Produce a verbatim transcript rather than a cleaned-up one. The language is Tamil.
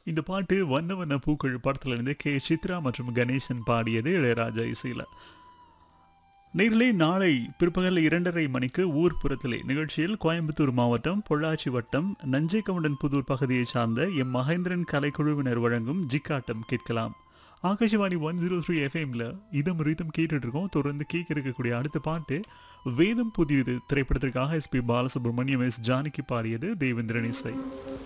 இந்த பாட்டு வண்ண வண்ண பூக்கள் படத்திலிருந்து கே சித்ரா மற்றும் கணேசன் பாடியது இளையராஜா இசையில். நேரிலே நாளை பிற்பகல் இரண்டரை மணிக்கு ஊர்ப்புறத்திலே நிகழ்ச்சியில் கோயம்புத்தூர் மாவட்டம் பொள்ளாச்சி வட்டம் நஞ்சைக்கவுண்டன் புதூர் பகுதியைச் சார்ந்த எம் மகேந்திரன் கலைக்குழுவினர் வழங்கும் ஜிக்காட்டம் கேட்கலாம். ஆகாஷவாணி ஒன் ஜீரோ த்ரீ எஃப்எம்ல இதம் ரீதம் கேட்டுட்டு இருக்கோம். தொடர்ந்து கேட்க இருக்கக்கூடிய அடுத்த பாட்டு வேதம் புதியது திரைப்படத்திற்காக S B Balasubramaniam S Janaki பாடியது, தேவேந்திரன் இசை.